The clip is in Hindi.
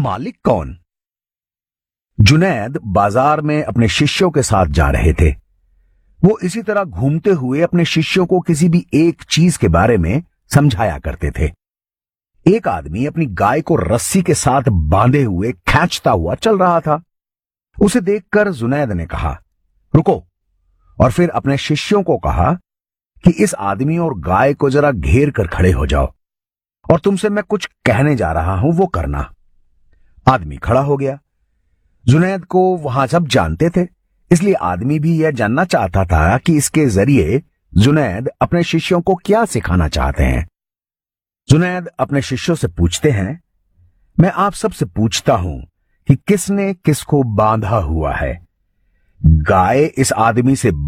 मालिक कौन? जुनैद बाजार में अपने शिष्यों के साथ जा रहे थे। वो इसी तरह घूमते हुए अपने शिष्यों को किसी भी एक चीज के बारे में समझाया करते थे। एक आदमी अपनी गाय को रस्सी के साथ बांधे हुए खींचता हुआ चल रहा था। उसे देखकर जुनैद ने कहा, रुको, और फिर अपने शिष्यों को कहा कि इस आदमी और गाय को जरा घेर कर खड़े हो जाओ और तुमसे मैं कुछ कहने जा रहा हूं वो करना। आदमी खड़ा हो गया। जुनैद को वहां सब जानते थे, इसलिए आदमी भी यह जानना चाहता था कि इसके जरिए जुनैद अपने शिष्यों को क्या सिखाना चाहते हैं। जुनैद अपने शिष्यों से पूछते हैं, मैं आप सबसे पूछता हूं कि किसने किसको बांधा हुआ है? गाय इस आदमी से